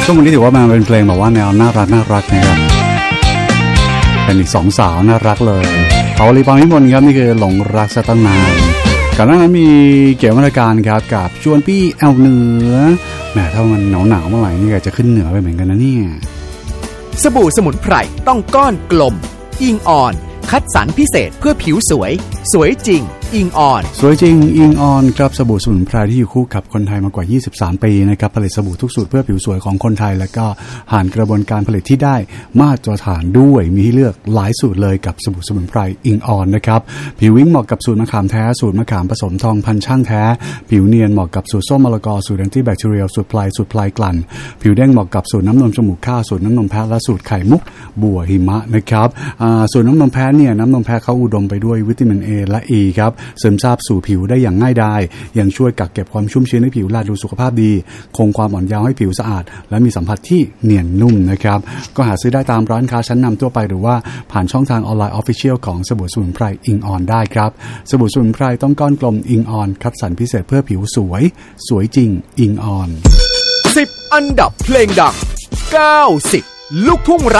ช่วงนี้ถือว่ามันเป็นเพลงแบบว่าแนวน่ารักนะครับเป็นอีก2สาวน่ารักเลยเผาลีปองพิมลครับนี่คือหลงรักซะตั้งนานก่อนหน้านั้นมีเกี่ยวกับรายการครับกับชวนพี่แอลเหนือแหมถ้ามันหนาวเมื่อไหร่นี่ก็จะขึ้นเหนือไปเหมือนกันนะเนี่ยสบู่สมุนไพรต้องก้อนกลมอิงออนคัดสรรพิเศษเพื่อผิวสวยจริงอิงออนสวยจริงอิงออนครับสบู่สมุนไพรที่อยู่คู่กับคนไทยมากว่า23ปีนะครับผลิตสบู่ทุกสูตรเพื่อผิวสวยของคนไทยแล้วก็ผ่านกระบวนการผลิตที่ได้มาตรฐานด้วยมีให้เลือกหลายสูตรเลยกับสบู่สมุนไพรอิงออนนะครับผิววิ่งเหมาะกับสูตรมะขามแท้สูตรมะขามผสมทองพันช่างแท้ผิวเนียนเหมาะกับสูตรส้มมะละกอสูตรแอนตี้แบคทีเรียลสูตรพลายกลั่นผิวเด้งเหมาะกับสูตรน้ำนมจมูกข้าวสูตรน้ำนมแพะและสูตรไข่มุกบัวหิมะนะครับสูตรน้ำนมแพะเนี่ยน้ำนมแพะเขาอุดมไปด้วยวิตามิน A และ E ครับเสริมสร้างสู่ผิวได้อย่างง่ายดายยังช่วยกักเก็บความชุ่มชื้นให้ผิวลาดูสุขภาพดีคงความอ่อนเยาว์ให้ผิวสะอาดและมีสัมผัสที่เนียนนุ่มนะครับก็หาซื้อได้ตามร้านค้าชั้นนำทั่วไปหรือว่าผ่านช่องทางออนไลน์ Official ของสบู่สมุนไพรอิงออนได้ครับสบู่สมุนไพรต้องก้อนกลมอิงออนคัดสรรพิเศษเพื่อผิวสวยจริงอิงออน 10 อันดับเพลงดัง90ลูกทุ่ง